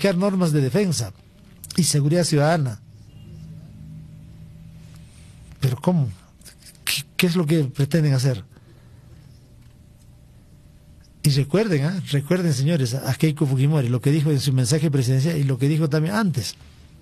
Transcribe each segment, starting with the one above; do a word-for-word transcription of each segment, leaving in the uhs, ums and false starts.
aplicar normas de defensa y seguridad ciudadana. ¿Pero cómo? ¿Qué, qué es lo que pretenden hacer? Y recuerden, ¿eh? recuerden señores, a Keiko Fujimori, lo que dijo en su mensaje presidencial y lo que dijo también antes.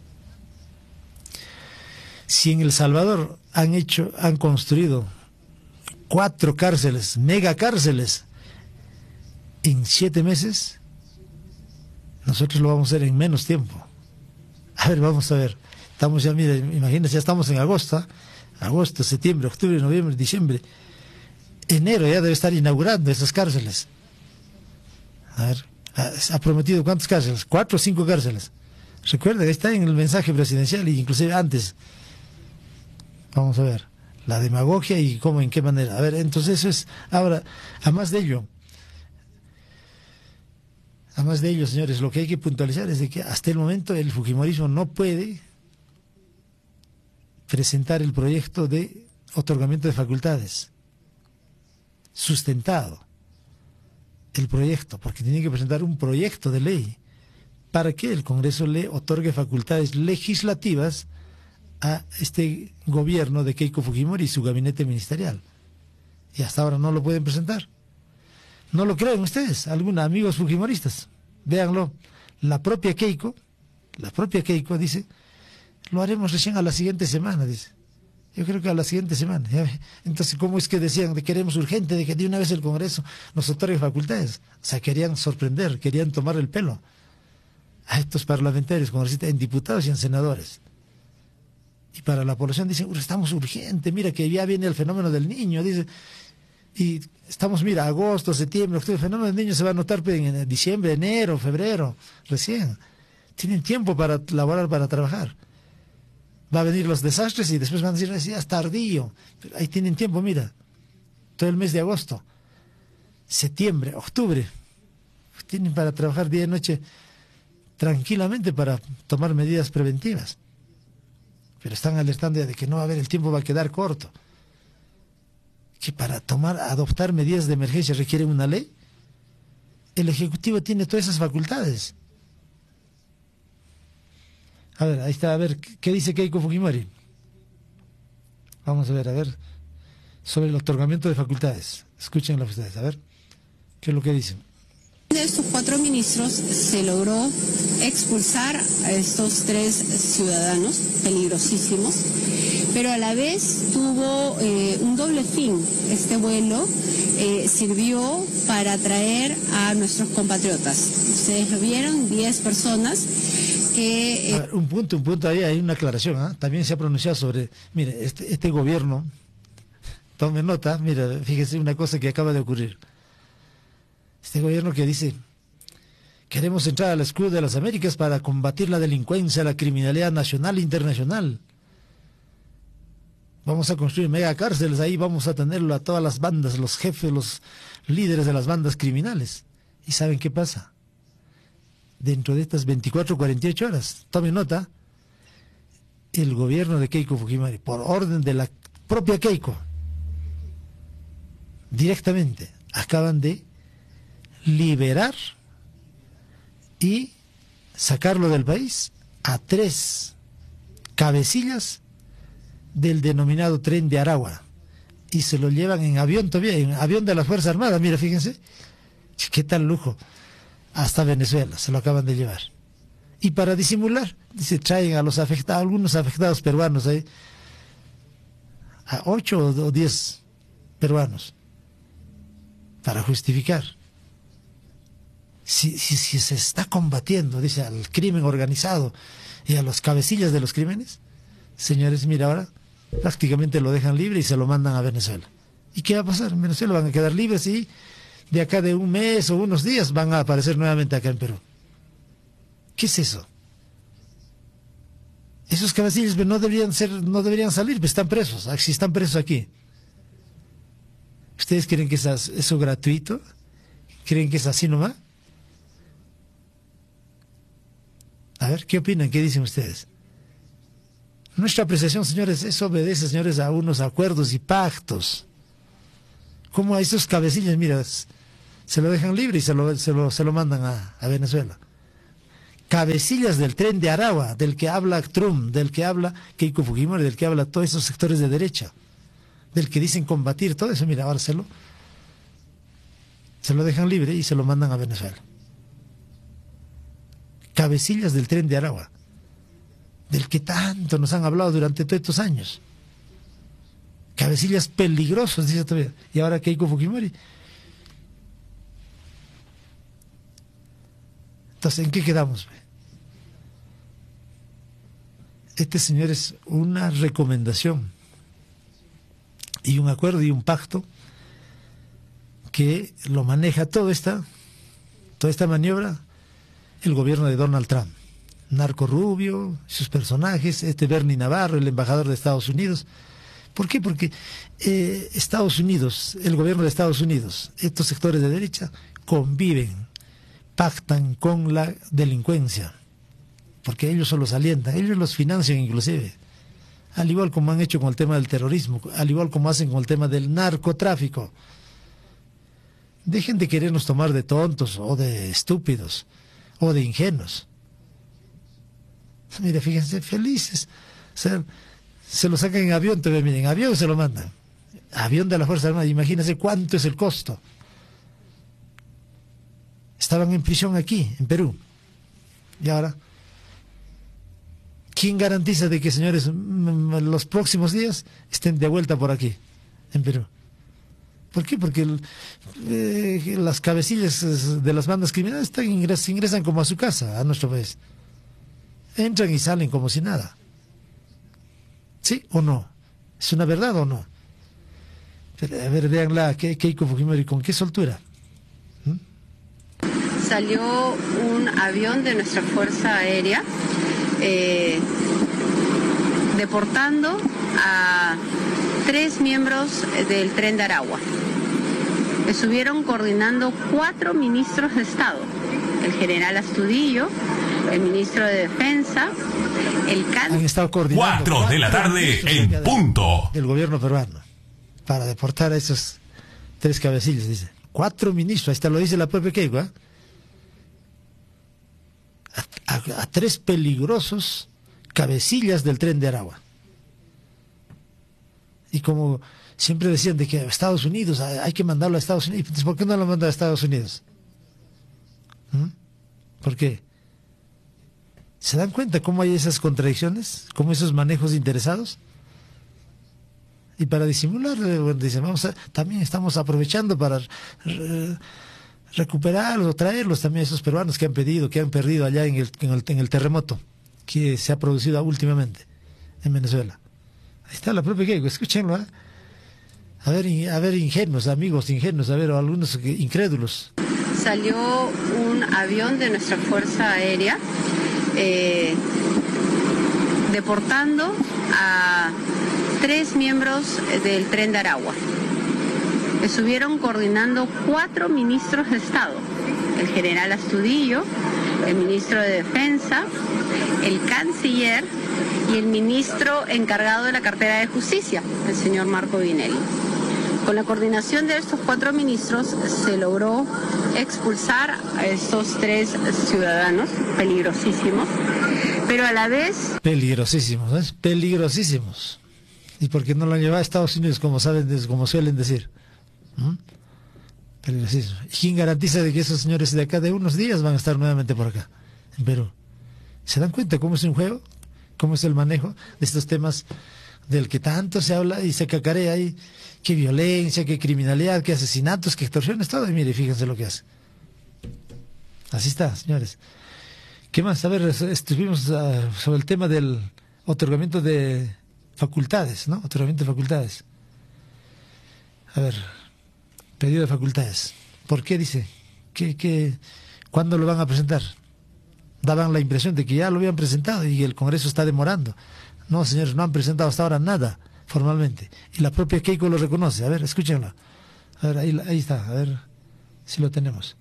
Si en El Salvador han hecho, han construido cuatro cárceles, mega cárceles, en siete meses, nosotros lo vamos a hacer en menos tiempo. A ver, vamos a ver. Estamos ya, mire, imagínense, ya estamos en agosto, ¿eh? agosto, septiembre, octubre, noviembre, diciembre. Enero ya debe estar inaugurando esas cárceles. A ver, ha prometido ¿cuántas cárceles? Cuatro o cinco cárceles. Recuerden, está en el mensaje presidencial e inclusive antes. Vamos a ver, la demagogia y cómo, en qué manera. A ver, entonces eso es, ahora, además de ello, además de ello, señores, lo que hay que puntualizar es de que hasta el momento el fujimorismo no puede presentar el proyecto de otorgamiento de facultades sustentado, el proyecto, porque tiene que presentar un proyecto de ley para que el Congreso le otorgue facultades legislativas a este gobierno de Keiko Fujimori y su gabinete ministerial. Y hasta ahora no lo pueden presentar. ¿No lo creen ustedes? Algunos amigos fujimoristas, véanlo. La propia Keiko, la propia Keiko dice, lo haremos recién a la siguiente semana, dice. Yo creo que a la siguiente semana. Entonces, ¿cómo es que decían de queremos urgente de que de una vez el Congreso nos otorgue facultades? O sea, querían sorprender, querían tomar el pelo a estos parlamentarios, congresistas, en diputados y en senadores. Y para la población dicen, estamos urgentes, mira que ya viene el fenómeno del niño, dice, y estamos, mira, agosto, septiembre, octubre, el fenómeno del niño se va a notar en diciembre, enero, febrero, recién. Tienen tiempo para laborar, para trabajar. Va a venir los desastres y después van a decir, ya es tardío. Pero ahí tienen tiempo, mira. Todo el mes de agosto, septiembre, octubre. Tienen para trabajar día y noche tranquilamente para tomar medidas preventivas. Pero están alertando de que no va a haber, el tiempo va a quedar corto. Que para tomar, adoptar medidas de emergencia requieren una ley. El Ejecutivo tiene todas esas facultades. A ver, ahí está, a ver, ¿qué dice Keiko Fujimori? Vamos a ver, a ver, sobre el otorgamiento de facultades. Escúchenlo ustedes, a ver, ¿qué es lo que dicen? De estos cuatro ministros se logró expulsar a estos tres ciudadanos peligrosísimos, pero a la vez tuvo eh, un doble fin. Este vuelo eh, sirvió para atraer a nuestros compatriotas. Ustedes lo vieron, diez personas. Que, eh... a ver, un punto, un punto ahí, hay una aclaración, ¿eh? También se ha pronunciado sobre, mire, este, este gobierno, tome nota, mira, fíjese una cosa que acaba de ocurrir. Este gobierno que dice, queremos entrar al escudo de las Américas para combatir la delincuencia, la criminalidad nacional e internacional. Vamos a construir mega cárceles, ahí vamos a tenerlo a todas las bandas, los jefes, los líderes de las bandas criminales. ¿Y saben qué pasa? Dentro de estas veinticuatro, cuarenta y ocho horas, tomen nota, el gobierno de Keiko Fujimori, por orden de la propia Keiko, directamente, acaban de liberar y sacarlo del país a tres cabecillas del denominado tren de Aragua, y se lo llevan en avión todavía, en avión de las Fuerzas Armadas. Mira, fíjense, qué tal lujo. Hasta Venezuela se lo acaban de llevar. Y para disimular, dice, traen a los afectados, algunos afectados peruanos ahí, a ocho o diez peruanos, para justificar. Si, si, si se está combatiendo, dice, al crimen organizado y a los cabecillas de los crímenes, señores, mira, ahora prácticamente lo dejan libre y se lo mandan a Venezuela. ¿Y qué va a pasar? En Venezuela van a quedar libres y de acá de un mes o unos días van a aparecer nuevamente acá en Perú. ¿Qué es eso? Esos cabecillas no deberían ser, no deberían salir, pues están presos. Si están presos aquí, ¿ustedes creen que es eso gratuito? ¿Creen que es así nomás? A ver, ¿qué opinan? ¿Qué dicen ustedes? Nuestra apreciación, señores, eso obedece, señores, a unos acuerdos y pactos. Como a esos cabecillas, mira, se lo dejan libre y se lo, se lo, se lo mandan a, a Venezuela. cabecillas del tren de Aragua, del que habla Trump, del que habla Keiko Fujimori, del que habla todos esos sectores de derecha, del que dicen combatir todo eso. Mira, ahora se lo, se lo dejan libre y se lo mandan a Venezuela. Cabecillas del tren de Aragua, del que tanto nos han hablado durante todos estos años. Cabecillas peligrosos, dice todavía. Y ahora Keiko Fujimori. Entonces, ¿en qué quedamos? Este, señor, es una recomendación y un acuerdo y un pacto que lo maneja toda esta, toda esta maniobra el gobierno de Donald Trump. Narco Rubio, sus personajes, este Bernie Navarro, el embajador de Estados Unidos. ¿Por qué? Porque eh, Estados Unidos, el gobierno de Estados Unidos, estos sectores de derecha conviven, pactan con la delincuencia, porque ellos solo los alientan, ellos los financian inclusive, al igual como han hecho con el tema del terrorismo, al igual como hacen con el tema del narcotráfico. Dejen de querernos tomar de tontos o de estúpidos o de ingenuos. Mire, fíjense, felices. O sea, se lo sacan en avión, te ven, miren, en avión se lo mandan. Avión de la Fuerza Armada, imagínense cuánto es el costo. Estaban en prisión aquí, en Perú. Y ahora, ¿quién garantiza de que, señores, los próximos días estén de vuelta por aquí, en Perú? ¿Por qué? Porque el, eh, las cabecillas de las bandas criminales están, ingres, ingresan como a su casa, a nuestro país. Entran y salen como si nada. ¿Sí o no? ¿Es una verdad o no? Pero, a ver, véanla, Keiko Fujimori, ¿con qué soltura? ¿Mm? Salió un avión de nuestra Fuerza Aérea eh, deportando a tres miembros del Tren de Aragua. Estuvieron coordinando cuatro ministros de Estado: el general Astudillo, el ministro de Defensa, el can... Han estado coordinando cuatro de la tarde en punto del gobierno peruano para deportar a esos tres cabecillas, dice. Cuatro ministros, hasta lo dice la propia Keiko, ¿eh? a, a, a tres peligrosos cabecillas del Tren de Aragua. Y como siempre decían de que a Estados Unidos, hay que mandarlo a Estados Unidos, ¿por qué no lo mandan a Estados Unidos? ¿Mm? ¿Por qué? ¿Se dan cuenta cómo hay esas contradicciones? ¿Cómo esos manejos interesados? Y para disimular, bueno, dicen, vamos a, también estamos aprovechando para re, recuperarlos o traerlos también, esos peruanos que han pedido, que han perdido allá en el, en el, en el terremoto que se ha producido últimamente en Venezuela. Ahí está la propia Keiko, escúchenlo, ¿eh? A ver, a ver, ingenuos, amigos ingenuos, a ver, o algunos incrédulos. Salió un avión de nuestra Fuerza Aérea eh, deportando a tres miembros del Tren de Aragua. Estuvieron coordinando cuatro ministros de Estado: el general Astudillo, el ministro de Defensa, el canciller y el ministro encargado de la cartera de Justicia, el señor Marco Vinelli. Con la coordinación de estos cuatro ministros se logró expulsar a estos tres ciudadanos peligrosísimos, pero a la vez... Peligrosísimos, ¿eh? Peligrosísimos. ¿Y por qué no lo han llevado a Estados Unidos, como saben, como suelen decir? ¿Mm? Peligrosísimos. ¿Y quién garantiza de que esos señores de acá de unos días van a estar nuevamente por acá, en Perú? ¿Se dan cuenta cómo es un juego? ¿Cómo es el manejo de estos temas del que tanto se habla y se cacarea ahí? Qué violencia, qué criminalidad, qué asesinatos, qué extorsiones, todo. Y mire, fíjense lo que hace. Así está, señores. ¿Qué más? A ver, estuvimos uh, sobre el tema del otorgamiento de facultades, ¿no? Otorgamiento de facultades. A ver, pedido de facultades. ¿Por qué dice? ¿Qué, qué, ¿Cuándo lo van a presentar? Daban la impresión de que ya lo habían presentado y el Congreso está demorando. No, señores, no han presentado hasta ahora nada formalmente. Y la propia Keiko lo reconoce. A ver, escúchenla. A ver, ahí, ahí está. A ver si lo tenemos.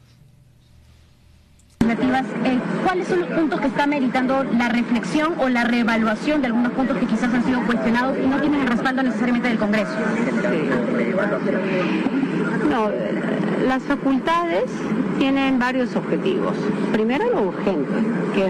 Eh, ¿Cuáles son los puntos que está meritando la reflexión o la reevaluación de algunos puntos que quizás han sido cuestionados y no tienen el respaldo necesariamente del Congreso? No, las facultades tienen varios objetivos. Primero, lo urgente, que